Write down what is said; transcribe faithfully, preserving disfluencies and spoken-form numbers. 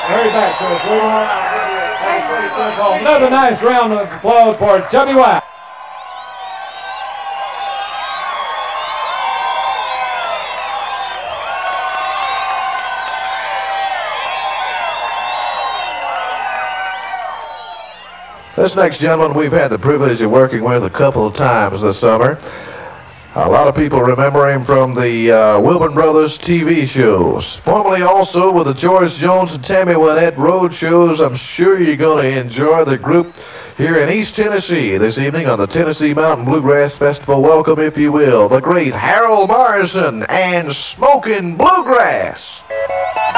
Hurry back, Chris. Another nice round of applause for Chubby White. This next gentleman we've had the privilege of working with a couple of times this summer. A lot of people remember him from the uh, Wilburn Brothers T V shows. Formerly also with the George Jones and Tammy Wynette road shows. I'm sure you're going to enjoy the group here in East Tennessee this evening on the Tennessee Mountain Bluegrass Festival. Welcome, if you will, the great Harold Morrison and Smokin' Bluegrass.